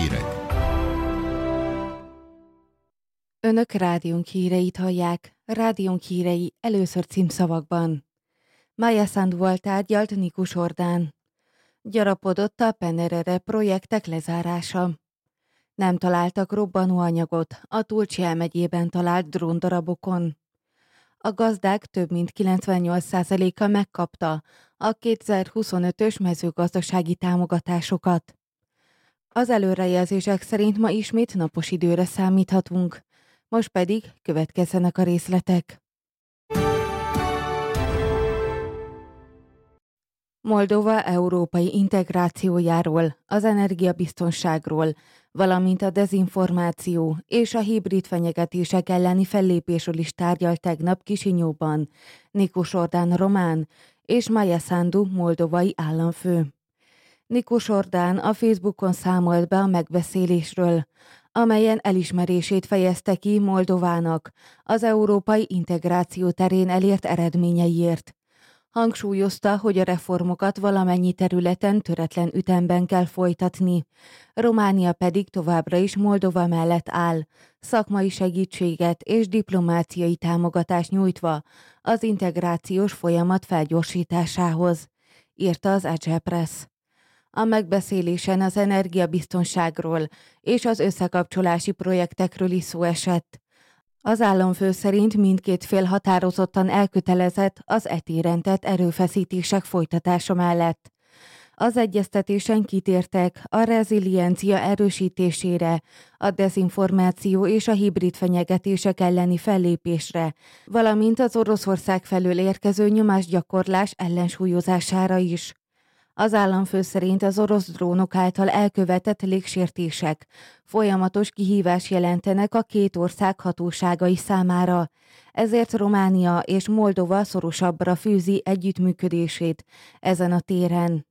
hírek. Önök rádiónk híreit hallják. Rádiónk hírei először címszavakban. Maia Sanduval tárgyalt Nikus Ordán. Gyarapodott a Penerere projektek lezárása. Nem találtak robbanóanyagot a Tulcsi megyében talált dróndarabokon. A gazdák több mint 98%-a megkapta a 2025-ös mezőgazdasági támogatásokat. Az előrejelzések szerint ma ismét napos időre számíthatunk. Most pedig következzenek a részletek. Moldova európai integrációjáról, az energiabiztonságról, valamint a dezinformáció és a hibrid fenyegetések elleni fellépésről is tárgyalt tegnap Kisinyóban Nikus Ordán román és Maia Sandu moldovai államfő. Nikus Ordán a Facebookon számolt be a megbeszélésről, amelyen elismerését fejezte ki Moldovának az európai integráció terén elért eredményeiért. Hangsúlyozta, hogy a reformokat valamennyi területen töretlen ütemben kell folytatni. Románia pedig továbbra is Moldova mellett áll, szakmai segítséget és diplomáciai támogatást nyújtva az integrációs folyamat felgyorsításához, írta az Agile Press. A megbeszélésen az energiabiztonságról és az összekapcsolási projektekről is szó esett. Az államfő szerint mindkét fél határozottan elkötelezett az téren tett erőfeszítések folytatása mellett. Az egyeztetésen kitértek a reziliencia erősítésére, a dezinformáció és a hibrid fenyegetések elleni fellépésre, valamint az Oroszország felől érkező nyomásgyakorlás ellensúlyozására is. Az államfő szerint az orosz drónok által elkövetett légsértések folyamatos kihívást jelentenek a két ország hatóságai számára, ezért Románia és Moldova szorosabbra fűzi együttműködését ezen a téren.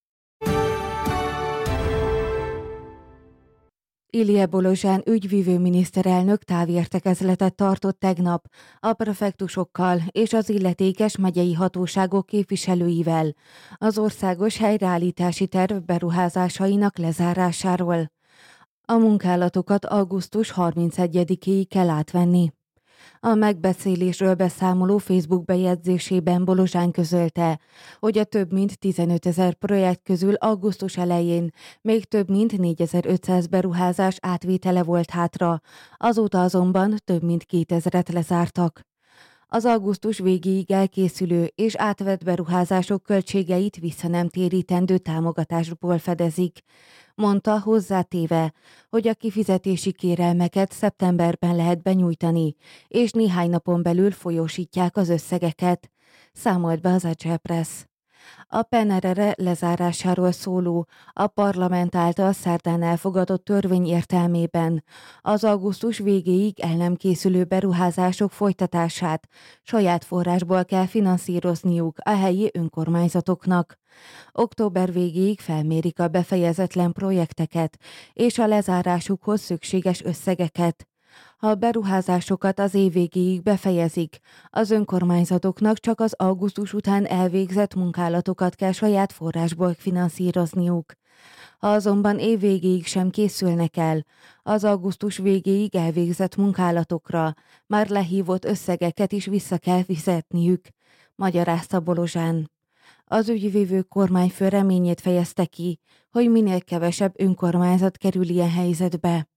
Ilie Bolozsán ügyvívő miniszterelnök távértekezletet tartott tegnap a prefektusokkal és az illetékes megyei hatóságok képviselőivel az országos helyreállítási terv beruházásainak lezárásáról. A munkálatokat augusztus 31-éig kell átvenni. A megbeszélésről beszámoló Facebook bejegyzésében Bolozsán közölte, hogy a több mint 15 000 projekt közül augusztus elején még több mint 4500 beruházás átvétele volt hátra, azóta azonban több mint 2000-et lezártak. Az augusztus végéig elkészülő és átvett beruházások költségeit vissza nem térítendő támogatásból fedezik, mondta, hozzátéve, hogy a kifizetési kérelmeket szeptemberben lehet benyújtani, és néhány napon belül folyósítják az összegeket, számolt be az Agile Press. A Penerere lezárásáról szóló, a parlament által szerdán elfogadott törvény értelmében az augusztus végéig el nem készülő beruházások folytatását saját forrásból kell finanszírozniuk a helyi önkormányzatoknak. Október végéig felmérik a befejezetlen projekteket és a lezárásukhoz szükséges összegeket. Ha a beruházásokat az év végéig befejezik, az önkormányzatoknak csak az augusztus után elvégzett munkálatokat kell saját forrásból finanszírozniuk. Ha azonban év végéig sem készülnek el, az augusztus végéig elvégzett munkálatokra már lehívott összegeket is vissza kell fizetniük, magyarázta Bolozsán. Az ügyvívő kormányfő reményét fejezte ki, hogy minél kevesebb önkormányzat kerül ilyen helyzetbe.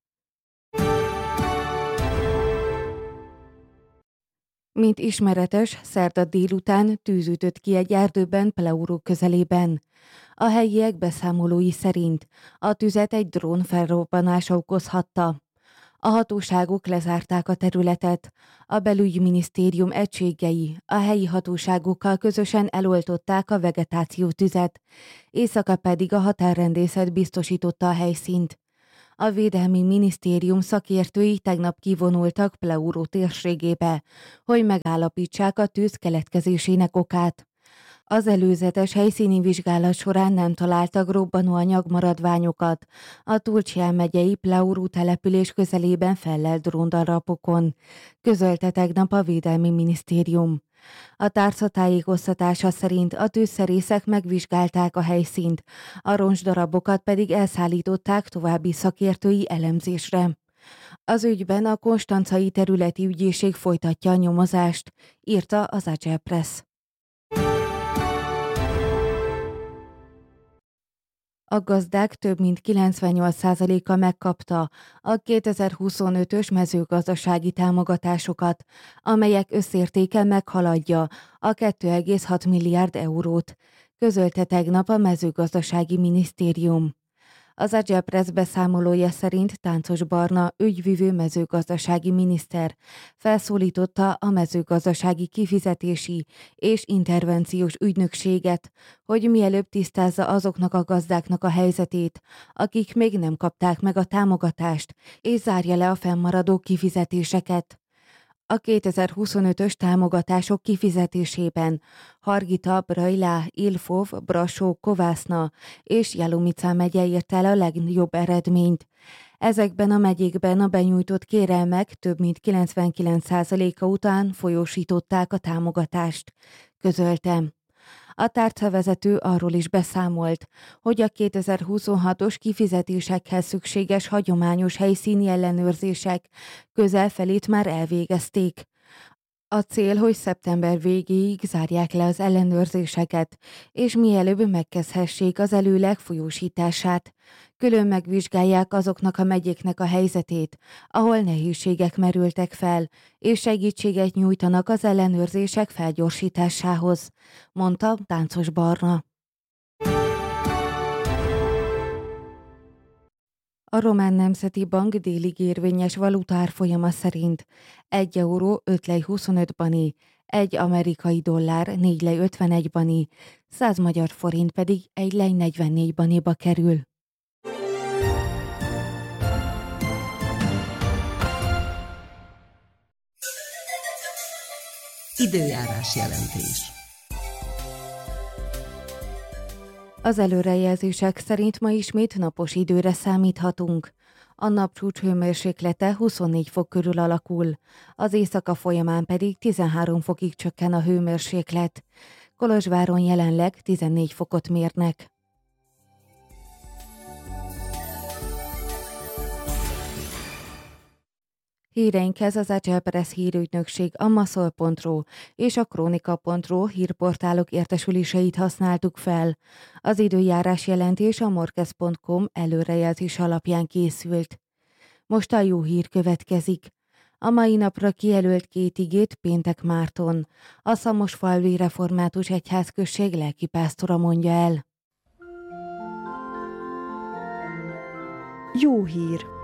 Mint ismeretes, szerda délután tűz ütött ki egy erdőben Pleuró közelében. A helyiek beszámolói szerint a tüzet egy drón felrobbanása okozhatta. A hatóságok lezárták a területet, a belügyminisztérium egységei a helyi hatóságokkal közösen eloltották a vegetáció tüzet, éjszaka pedig a határrendészet biztosította a helyszínt. A Védelmi Minisztérium szakértői tegnap kivonultak Pleuró térségébe, hogy megállapítsák a tűz keletkezésének okát. Az előzetes helyszíni vizsgálat során nem találtak robbanóanyag maradványokat a Tulcsi megyei Pleuró település közelében fellelt dróndarabokon, közölte tegnap a Védelmi Minisztérium. A tárca tájékoztatása szerint a tűzszerészek megvizsgálták a helyszínt, a roncsdarabokat pedig elszállították további szakértői elemzésre. Az ügyben a konstancai területi ügyészség folytatja a nyomozást, írta az Agile Press. A gazdák több mint 98%-a megkapta a 2025-ös mezőgazdasági támogatásokat, amelyek összértéke meghaladja a 2,6 milliárd eurót, közölte tegnap a mezőgazdasági minisztérium. Az Agile Press beszámolója szerint Táncos Barna ügyvivő mezőgazdasági miniszter felszólította a mezőgazdasági kifizetési és intervenciós ügynökséget, hogy mielőbb tisztázza azoknak a gazdáknak a helyzetét, akik még nem kapták meg a támogatást, és zárja le a fennmaradó kifizetéseket. A 2025-ös támogatások kifizetésében Hargita, Brajlá, Ilfov, Brassó, Kovászna és Jalomica megye ért el a legjobb eredményt. Ezekben a megyékben a benyújtott kérelmek több mint 99%-a után folyósították a támogatást, közöltem. A tárcavezető arról is beszámolt, hogy a 2026-os kifizetésekhez szükséges hagyományos helyszíni ellenőrzések közel felét már elvégezték. A cél, hogy szeptember végéig zárják le az ellenőrzéseket, és mielőbb megkezdhessék az előleg folyósítását. Külön megvizsgálják azoknak a megyéknek a helyzetét, ahol nehézségek merültek fel, és segítséget nyújtanak az ellenőrzések felgyorsításához, mondta Táncos Barna. A Román Nemzeti Bank délig érvényes valutárfolyama szerint 1 euró 5 lej 25 bani, 1 amerikai dollár 4 lej 51 bani, 100 magyar forint pedig 1 lej 44 baniba kerül. Időjárás jelentés. Az előrejelzések szerint ma ismét napos időre számíthatunk. A napcsúcs hőmérséklete 24 fok körül alakul, az éjszaka folyamán pedig 13 fokig csökken a hőmérséklet. Kolozsváron jelenleg 14 fokot mérnek. Híreinkhez az Agile Press hírügynökség, a Maszol.ro és a Kronika.ro hírportálok értesüléseit használtuk fel. Az időjárás jelentés a morkez.com előrejelzés alapján készült. Most a jó hír következik. A mai napra kijelölt 2 igét Péntek Márton, a Szamosfalvi Református Egyházközség lelkipásztora mondja el. Jó hír!